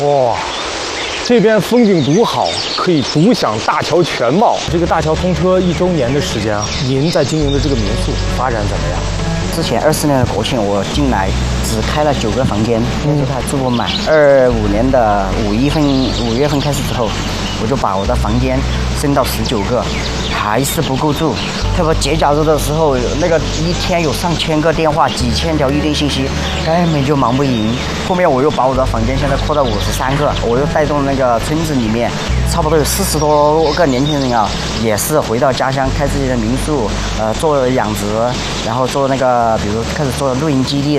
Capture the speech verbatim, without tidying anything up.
哇，这边风景独好，可以独享大桥全貌。这个大桥通车一周年的时间啊，您在经营的这个民宿发展怎么样？ 之前二四年的国庆我进来只开了九个房间，那时候还住不满。二五年的五月份五月份开始之后，我就把我的房间升到十九个，还是不够住。特别节假日的时候，那个一天有上千个电话，几千条预订信息，根本就忙不赢。后面我又把我的房间现在扩到五十三个，我又带动那个村子里面差不多有四十多个年轻人啊，也是回到家乡开自己的民宿，呃，做养殖，然后做那个，比如开始做露营基地。